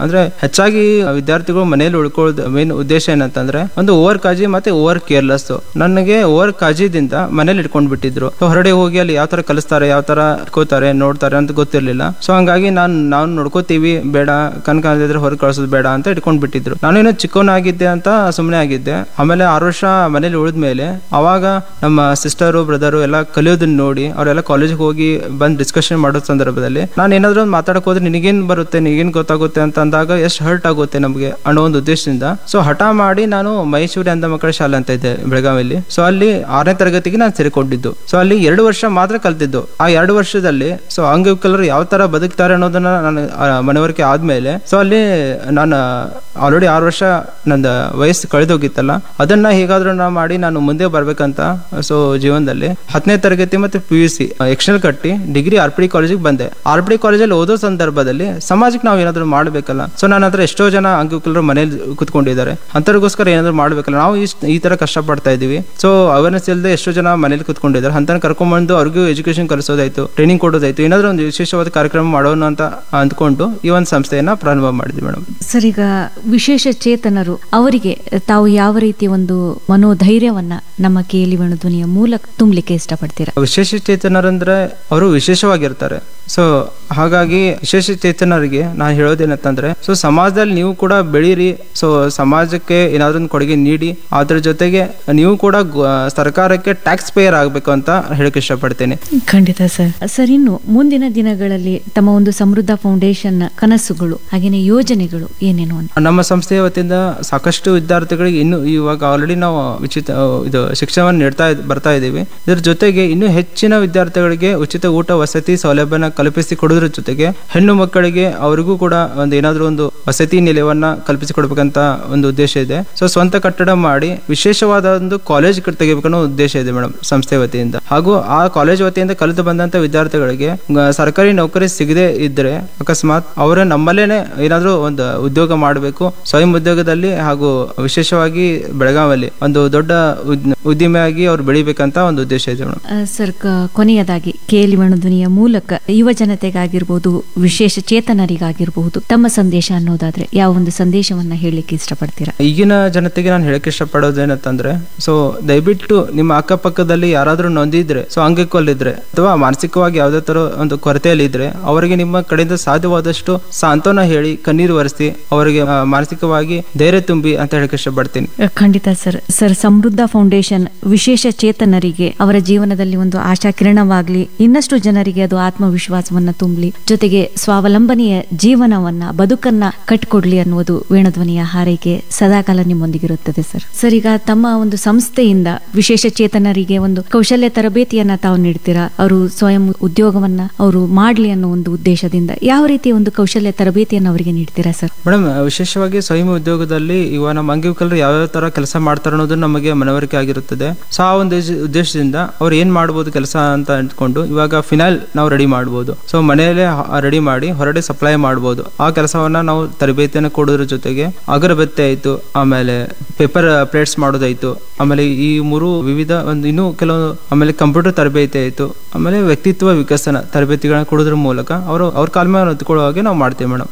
ಅಂದ್ರೆ ಹೆಚ್ಚಾಗಿ ವಿದ್ಯಾರ್ಥಿಗಳು ಮನೆಯಲ್ಲಿ ಉಳ್ಕೊಳ್ಳೋದು ಮೇನ್ ಉದ್ದೇಶ ಏನಂತಂದ್ರೆ ಒಂದು ಓವರ್ ಕಾಳಜಿ ಮತ್ತೆ ಓವರ್ ಕೇರ್ಲೆಸ್. ನನಗೆ ಓವರ್ ಕಾಳಜಿದಿಂದ ಮನೇಲಿ ಇಟ್ಕೊಂಡ್ ಬಿಟ್ಟಿದ್ರು. ಸೊ ಹೊರಡೆ ಹೋಗಿ ಅಲ್ಲಿ ಯಾವ ತರ ಕಲಿಸ್ತಾರೆ, ಯಾವ ತರ ಇಟ್ಕೋತಾರೆ, ನೋಡ್ತಾರೆ ಅಂತ ಗೊತ್ತಿರ್ಲಿಲ್ಲ. ಸೊ ಹಂಗಾಗಿ ನಾವು ನೋಡ್ಕೋತೀವಿ, ಬೇಡ ಕನಕಾದ್ರೆ ಹೊರಗೆ ಕಳ್ಸೋದು ಬೇಡ ಅಂತ ಇಟ್ಕೊಂಡ್ ಬಿಟ್ಟಿದ್ರು. ನಾನೇನೋ ಚಿಕ್ಕವನಾಗಿದ್ದೆ ಅಂತ ಸುಮ್ಮನೆ ಆಗಿದ್ದೆ. ಆಮೇಲೆ 6 ವರ್ಷ ಮನೇಲಿ ಉಳಿದ್ಮೇಲೆ ಅವಾಗ ನಮ್ಮ ಸಿಸ್ಟರು ಬ್ರದರು ಎಲ್ಲ ಕಲಿಯೋದನ್ನ ನೋಡಿ ಅವರೆಲ್ಲ ಕಾಲೇಜಿಗೆ ಹೋಗಿ ಬಂದ್ ಡಿಸ್ಕಷನ್ ಮಾಡೋ ಸಂದರ್ಭದಲ್ಲಿ ನಾನು ಏನಾದ್ರು ಒಂದು ಮಾತಾಡಕ್ ಹೋದ್ರೆ ನಿನಗೇನ್ ಬರುತ್ತೆ, ನಿನಗೇನ್ ಗೊತ್ತಾಗುತ್ತೆ ಅಂತ ಅಂದಾಗ ಎಷ್ಟು ಹರ್ಟ್ ಆಗುತ್ತೆ ನಮಗೆ ಅನ್ನೋ ಒಂದು ಉದ್ದೇಶದಿಂದ ಸೊ ಹಠ ಮಾಡಿ ನಾನು ಮೈಸೂರಿ ಅಂಧ ಮಕ್ಕಳ ಶಾಲೆ ಅಂತ ಇದೆ ಬೆಳಗಾವಿಯಲ್ಲಿ. ಸೊ ಅಲ್ಲಿ 6ನೇ ತರಗತಿಗೆ ನಾನು ಸೇರಿಕೊಂಡಿದ್ದು. ಸೊ ಅಲ್ಲಿ 2 ವರ್ಷ ಮಾತ್ರ ಕಲ್ತಿದ್ದು. ಆ 2 ವರ್ಷದಲ್ಲಿ ಸೊ ಅಂಗವಿಕಲರು ಯಾವ ತರ ಬದುಕ್ತಾರೆ ಅನ್ನೋದನ್ನ ನಾನು ಮನವರಿಕೆ ಆದ್ಮೇಲೆ ಸೊ ಅಲ್ಲಿ ನಾನು ಆಲ್ರೆಡಿ 6 ವರ್ಷ ನಂದು ವಯಸ್ಸು ಕಳೆದೋಗಿತ್ತಲ್ಲ, ಅದನ್ನ ಹೇಗಾದ್ರೂ ಮಾಡಿ ನಾನು ಮುಂದೆ ಬರ್ಬೇಕಂತ ಸೊ ಜೀವನದಲ್ಲಿ 10ನೇ ತರಗತಿ ಮತ್ತೆ PUC ಎಕ್ಸ್ಟರ್ನಲ್ ಕಟ್ಟಿ ಡಿಗ್ರಿ RPD ಕಾಲೇಜಿಗೆ ಬಂದೆ. RPD ಕಾಲೇಜಲ್ಲಿ ಓದೋ ಸಂದರ್ಭದಲ್ಲಿ ಸಮಾಜಕ್ಕೆ ನಾವು ಏನಾದ್ರು ಮಾಡ್ಬೇಕಲ್ಲ. ಸೊ ನನ್ನ ಹತ್ರ ಎಷ್ಟೋ ಜನ ಅಂಗವಿಕಲರು ಮನೇಲಿ ಕುತ್ಕೊಂಡಿದ್ದಾರೆ, ಅಂತರಿಗೋಸ್ಕರ ಏನಾದ್ರು ಮಾಡ್ಬೇಕಲ್ಲ. ನಾವು ಈ ತರ ಕಷ್ಟ ಪಡ್ತಾ ಇದೀವಿ. ಸೊ ಅವೇರ್ನೆಸ್ ಇಲ್ಲದೆ ಎಷ್ಟೋ ಜನ ಮನೇಲಿ ಕುತ್ಕೊಂಡಿದ್ದಾರೆ. ಅಂತ ಕರ್ಕೊಂಡ್ಬಂದು ಅವ್ರಿಗೂ ಎಜುಕೇಶನ್ ಕಲಿಸೋದಾಯ್ತು, ಟ್ರೈನಿಂಗ್ ಕೊಡೋದಾಯ್ತು, ಏನಾದ್ರು ಒಂದು ವಿಶೇಷವಾದ ಕಾರ್ಯಕ್ರಮ ಮಾಡೋಣ ಅಂತ ಅಂದ್ಕೊಂಡು ಈ ಒಂದು ಸಂಸ್ಥೆಯನ್ನ ಪ್ರಾರಂಭ ಮಾಡಿದ್ವಿ ಮೇಡಮ್. ಸರ್, ಈಗ ವಿಶೇಷ ಚೇತನರು ಅವರಿಗೆ ತಾವು ಯಾವ ರೀತಿ ಒಂದು ಮನೋಧೈರ್ಯವನ್ನ ನಮ್ಮ ಕೇಳಿ ಧ್ವನಿಯ ಮೂಲಕ ತುಂಬಲಿಕ್ಕೆ ಇಷ್ಟಪಡ್ತೀರಾ? ವಿಶೇಷ ಚೇತನರಂದ್ರೆ ಅವರು ವಿಶೇಷವಾಗಿರ್ತಾರೆ. ಸೊ ಹಾಗಾಗಿ ವಿಶೇಷ ಚೇತನರಿಗೆ ನಾನು ಹೇಳೋದೇನಂತಂದ್ರೆ ಸೊ ಸಮಾಜದಲ್ಲಿ ನೀವು ಕೂಡ ಬೆಳೀರಿ. ಸೊ ಸಮಾಜಕ್ಕೆ ಏನಾದ್ರೂ ಒಂದು ಕೊಡುಗೆ ನೀಡಿ. ಅದ್ರ ಜೊತೆಗೆ ನೀವು ಕೂಡ ಸರ್ಕಾರಕ್ಕೆ ಟ್ಯಾಕ್ಸ್ ಪೇಯರ್ ಆಗ್ಬೇಕು ಅಂತ ಹೇಳಕ್ ಇಷ್ಟಪಡ್ತೇನೆ. ಖಂಡಿತ ಸರ್. ಸರ್, ಇನ್ನು ಮುಂದಿನ ದಿನಗಳಲ್ಲಿ ತಮ್ಮ ಒಂದು ಸಮೃದ್ಧ ಫೌಂಡೇಶನ್ ಕನಸುಗಳು ಹಾಗೇನೆ ಯೋಜನೆಗಳು ಏನೇನು ಅಂತ? ನಮ್ಮ ಸಂಸ್ಥೆಯ ವತಿಯಿಂದ ಸಾಕಷ್ಟು ವಿದ್ಯಾರ್ಥಿಗಳಿಗೆ ಇನ್ನು ಇವಾಗ ಆಲ್ರೆಡಿ ನಾವು ಇದು ಶಿಕ್ಷಣವನ್ನು ಬರ್ತಾ ಇದ್ದೀವಿ. ಇದರ ಜೊತೆಗೆ ಇನ್ನು ಹೆಚ್ಚಿನ ವಿದ್ಯಾರ್ಥಿಗಳಿಗೆ ಉಚಿತ ಊಟ ವಸತಿ ಸೌಲಭ್ಯನ ಕಲ್ಪಿಸಿ ಕೊಡೋದ್ರ ಜೊತೆಗೆ ಹೆಣ್ಣು ಮಕ್ಕಳಿಗೆ ಅವರಿಗೂ ಕೂಡ ಒಂದು ಏನಾದ್ರೂ ಒಂದು ವಸತಿ ನಿಲಯವನ್ನ ಕಲ್ಪಿಸಿಕೊಡ್ಬೇಕಂತ ಒಂದು ಉದ್ದೇಶ ಇದೆ. ಸೊ ಸ್ವಂತ ಕಟ್ಟಡ ಮಾಡಿ ವಿಶೇಷವಾದ ಒಂದು ಕಾಲೇಜ್ ತೆಗಿಬೇಕನ್ನೋ ಉದ್ದೇಶ ಇದೆ ಮೇಡಮ್ ಸಂಸ್ಥೆ ವತಿಯಿಂದ. ಹಾಗೂ ಆ ಕಾಲೇಜ್ ವತಿಯಿಂದ ಕಲಿತು ಬಂದಂತ ವಿದ್ಯಾರ್ಥಿಗಳಿಗೆ ಸರ್ಕಾರಿ ನೌಕರಿ ಸಿಗದೆ ಇದ್ರೆ ಅಕಸ್ಮಾತ್ ಅವರ ನಮ್ಮಲ್ಲೇನೆ ಏನಾದ್ರೂ ಒಂದು ಉದ್ಯೋಗ ಮಾಡಬೇಕು, ಸ್ವಯಂ ಉದ್ಯೋಗದಲ್ಲಿ ಹಾಗೂ ವಿಶೇಷವಾಗಿ ಬೆಳಗಾವಿಯಲ್ಲಿ ಒಂದು ದೊಡ್ಡ ಉದ್ಯಮಿಯಾಗಿ ಅವ್ರು ಬೆಳಿಬೇಕಂತ ಒಂದು ಉದ್ದೇಶ ಇದೆ ಮೇಡಮ್. ಸರ್, ಕೊನೆಯದಾಗಿ ಕೇಳಿ ಧ್ವನಿಯ ಮೂಲಕ ಯುವ ಜನತೆಗಾಗಿರ್ಬೋದು, ವಿಶೇಷ ಚೇತನರಿಗಾಗಿರ್ಬಹುದು ತಮ್ಮ ಸಂದೇಶ ಅನ್ನೋದಾದ್ರೆ ಯಾವ ಒಂದು ಸಂದೇಶವನ್ನ ಹೇಳಲಿಕ್ಕೆ ಇಷ್ಟಪಡ್ತೀರಾ? ಈಗಿನ ಜನತೆಗೆ ನಾನು ಹೇಳಕ್ ಇಷ್ಟಪಡೋದೇನಂತಂದ್ರೆ ಸೊ ದಯವಿಟ್ಟು ನಿಮ್ಮ ಅಕ್ಕಪಕ್ಕದಲ್ಲಿ ಯಾರಾದ್ರೂ ನೊಂದಿದ್ರೆ, ಸೊ ಅಂಗವಿಕಲಿದ್ರೆ ಅಥವಾ ಮಾನಸಿಕವಾಗಿ ಯಾವುದೇ ತರ ಒಂದು ಕೊರತೆಯಲ್ಲಿ ಇದ್ರೆ ಅವರಿಗೆ ನಿಮ್ಮ ಕಡೆಯಿಂದ ಸಾಧ್ಯವಾದಷ್ಟು ಸಾಂತ್ವನ ಹೇಳಿ ಕಣ್ಣೀರು ಒರೆಸಿ ಅವರಿಗೆ ಮಾನಸಿಕವಾಗಿ ಧೈರ್ಯ ತುಂಬಿ ಅಂತ ಹೇಳಕ್ ಇಷ್ಟಪಡ್ತೀನಿ. ಖಂಡಿತ ಸರ್. ಸರ್, ಸಮೃದ್ಧ ಫೌಂಡೇಶನ್ ವಿಶೇಷ ಚೇತನರಿಗೆ ಅವರ ಜೀವನದಲ್ಲಿ ಒಂದು ಆಶಾ ಕಿರಣವಾಗ್ಲಿ, ಇನ್ನಷ್ಟು ಜನರಿಗೆ ಅದು ಆತ್ಮವಿಶ್ವಾಸವನ್ನ ತುಂಬಲಿ, ಜೊತೆಗೆ ಸ್ವಾವಲಂಬನೆಯ ಜೀವನವನ್ನ ಬದುಕನ್ನ ಕಟ್ಟಿಕೊಡ್ಲಿ ಅನ್ನುವುದು ವೇಣುಧ್ವನಿಯ ಹಾರೈಕೆ ಸದಾಕಾಲ ನಿಮ್ಮೊಂದಿಗಿರುತ್ತದೆ ಸರ್. ಸರ್, ಈಗ ತಮ್ಮ ಒಂದು ಸಂಸ್ಥೆಯಿಂದ ವಿಶೇಷ ಚೇತನರಿಗೆ ಒಂದು ಕೌಶಲ್ಯ ತರಬೇತಿಯನ್ನ ತಾವು ನೀಡ್ತೀರಾ, ಅವರು ಸ್ವಯಂ ಉದ್ಯೋಗವನ್ನ ಅವರು ಮಾಡ್ಲಿ ಅನ್ನೋ ಒಂದು ಉದ್ದೇಶದಿಂದ ಯಾವ ರೀತಿ ಒಂದು ಕೌಶಲ್ಯ ತರಬೇತಿಯನ್ನು ಅವರಿಗೆ ನೀಡ್ತೀರಾ ಸರ್? ಮೇಡಮ್, ವಿಶೇಷವಾಗಿ ಸ್ವಯಂ ಉದ್ಯೋಗದಲ್ಲಿ ಇವಾಗ ನಮ್ಮ ಅಂಗವಿಕಲರು ಯಾವ್ಯಾವ ತರ ಕೆಲಸ ಮಾಡ್ತಾರೆ ಅನ್ನೋದು ನಮಗೆ ಮನವರಿಕೆ ಆಗಿರುತ್ತದೆ. ಸೊ ಆ ಒಂದು ಉದ್ದೇಶದಿಂದ ಅವ್ರು ಏನ್ ಮಾಡ್ಬೋದು ಕೆಲಸ ಅಂತ ಅಂದ್ಕೊಂಡು ಇವಾಗ ಫಿನೈಲ್ ನಾವು ರೆಡಿ ಮಾಡ್ಬೋದು. ಸೊ ಮನೆಯಲ್ಲೇ ರೆಡಿ ಮಾಡಿ ಹೊರಡೆ ಸಪ್ಲೈ ಮಾಡ್ಬೋದು. ಆ ಕೆಲಸವನ್ನ ನಾವು ತರಬೇತಿಯನ್ನು ಕೊಡೋದ್ರ ಜೊತೆಗೆ ಅಗರಬತ್ತಿ ಆಯ್ತು, ಆಮೇಲೆ ಪೇಪರ್ ಪ್ಲೇಟ್ಸ್ ಮಾಡೋದಾಯ್ತು, ಆಮೇಲೆ ಈ 3 ವಿವಿಧ ಒಂದು ಇನ್ನೂ ಕೆಲವು, ಆಮೇಲೆ ಕಂಪ್ಯೂಟರ್ ತರಬೇತಿ ಆಯ್ತು, ಆಮೇಲೆ ವ್ಯಕ್ತಿತ್ವ ವಿಕಸನ ತರಬೇತಿಗಳನ್ನ ಕೊಡೋದ್ರ ಮೂಲಕ ಅವ್ರ ಕಾಲ ಮೇಲೆ ಹೊತ್ಕೊಳ್ಳೋ ಹಾಗೆ ನಾವು ಮಾಡ್ತೀವಿ ಮೇಡಮ್.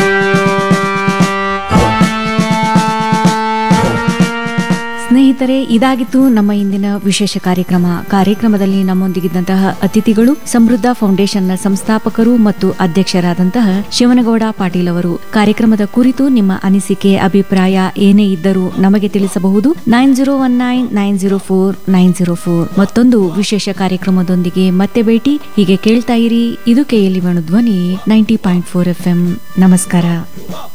ಸ್ನೇಹಿತರೆ, ಇದಾಗಿತ್ತು ನಮ್ಮ ಇಂದಿನ ವಿಶೇಷ ಕಾರ್ಯಕ್ರಮದಲ್ಲಿ ನಮ್ಮೊಂದಿಗಿದ್ದಂತಹ ಅತಿಥಿಗಳು ಸಮೃದ್ಧ ಫೌಂಡೇಶನ್ನ ಸಂಸ್ಥಾಪಕರು ಮತ್ತು ಅಧ್ಯಕ್ಷರಾದಂತಹ ಶಿವನಗೌಡ ಪಾಟೀಲ್ ಅವರು. ಕಾರ್ಯಕ್ರಮದ ಕುರಿತು ನಿಮ್ಮ ಅನಿಸಿಕೆ ಅಭಿಪ್ರಾಯ ಏನೇ ಇದ್ದರೂ ನಮಗೆ ತಿಳಿಸಬಹುದು. 9019049004 ಮತ್ತೊಂದು ವಿಶೇಷ ಕಾರ್ಯಕ್ರಮದೊಂದಿಗೆ ಮತ್ತೆ ಭೇಟಿ. ಹೀಗೆ ಕೇಳ್ತಾ ಇರಿ. ಇದು KLE ವೇಣುಧ್ವನಿ 90.4 FM. ನಮಸ್ಕಾರ.